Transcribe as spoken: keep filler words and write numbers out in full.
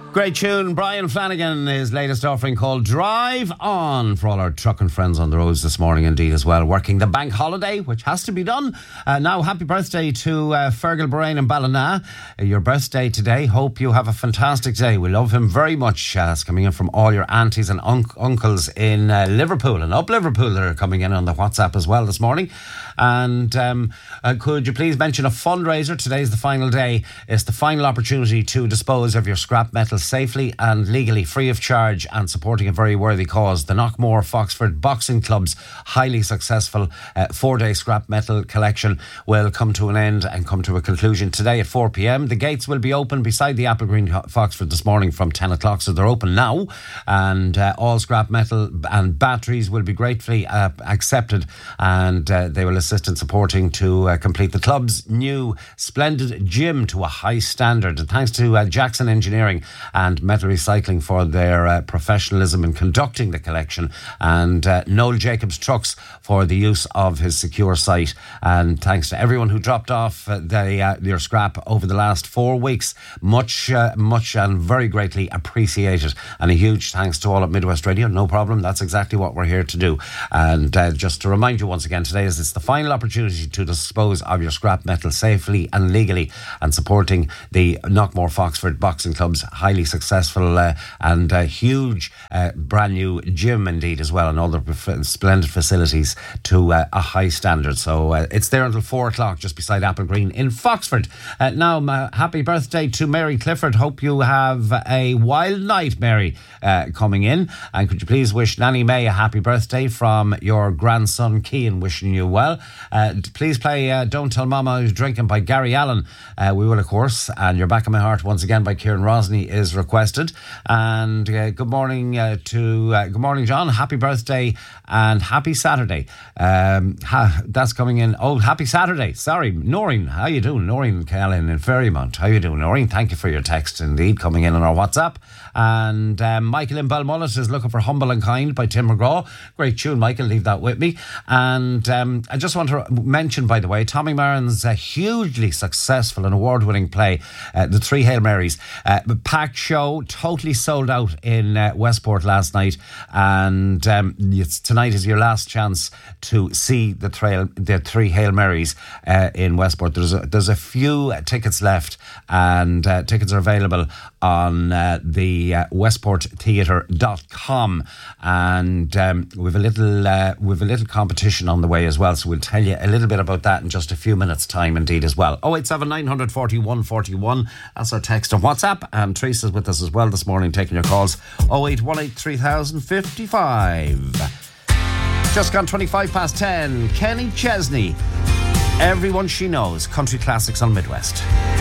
Great tune. Brian Flanagan, his latest offering called Drive On, for all our trucking friends on the roads this morning indeed as well, working the bank holiday, which has to be done. Uh, now, happy birthday to uh, Fergal Boraine and Ballina. Uh, your birthday today. Hope you have a fantastic day. We love him very much. Uh, it's coming in from all your aunties and un- uncles in uh, Liverpool and up Liverpool that are coming in on the WhatsApp as well this morning. And um, uh, could you please mention a fundraiser? Today's the final day. It's the final opportunity to dispose of your scrap metal safely and legally, free of charge, and supporting a very worthy cause. The Knockmore Foxford Boxing Club's highly successful uh, four-day scrap metal collection will come to an end and come to a conclusion today at four p.m. The gates will be open beside the Applegreen Foxford this morning from ten o'clock, so they're open now, and uh, all scrap metal and batteries will be gratefully uh, accepted, and uh, they will assist in supporting to uh, complete the club's new splendid gym to a high standard. And thanks to uh, Jackson Engineering and Metal Recycling for their uh, professionalism in conducting the collection, and uh, Noel Jacobs Trucks for the use of his secure site. And thanks to everyone who dropped off uh, the, uh, their scrap over the last four weeks. Much, uh, much and very greatly appreciated. And a huge thanks to all at Midwest Radio. No problem. That's exactly what we're here to do. And uh, just to remind you once again, today is it's the final opportunity to dispose of your scrap metal safely and legally, and supporting the Knockmore Foxford Boxing Club's highly successful uh, and uh, huge uh, brand new gym indeed as well, and all the f- splendid facilities to uh, a high standard. So uh, it's there until four o'clock just beside Applegreen in Foxford. Uh, now, uh, happy birthday to Mary Clifford. Hope you have a wild night, Mary, uh, coming in. And could you please wish Nanny May a happy birthday from your grandson Cian, wishing you well. Uh, please play uh, Don't Tell Mama Who's Drinking by Gary Allen. Uh, we will, of course. And You're Back in My Heart once again by Kieran Rosny is requested. And uh, good morning uh, to uh, good morning, John. Happy birthday and happy Saturday. Um, ha, that's coming in. Oh, happy Saturday. Sorry, Noreen. How you doing, Noreen Callan in Ferrymount? How you doing, Noreen? Thank you for your text indeed coming in on our WhatsApp. And um, Michael in Balmullet is looking for Humble and Kind by Tim McGraw. Great tune, Michael. Leave that with me. And um, I just want to mention, by the way, Tommy Marin's uh, hugely successful and award-winning play, uh, The Three Hail Marys. Uh, packed show, totally sold out in uh, Westport last night, and um, it's, tonight is your last chance to see the, trail, the Three Hail Marys uh, in Westport. There's a, there's a few uh, tickets left, and uh, tickets are available on uh, the uh, westport theatre dot com, and um, we've a little uh, we've a little competition on the way as well, so we'll tell you a little bit about that in just a few minutes time indeed as well. oh eight seven nine four one four one, that's our text on WhatsApp, and Teresa's with us as well this morning taking your calls. oh eight one eight three thousand fifty-five. Just gone twenty-five past ten. Kenny Chesney, Everyone She Knows, Country Classics on Midwest.